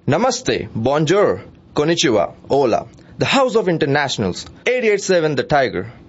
Namaste, bonjour, konnichiwa, hola. The House of Internationals, 887 The Tiger.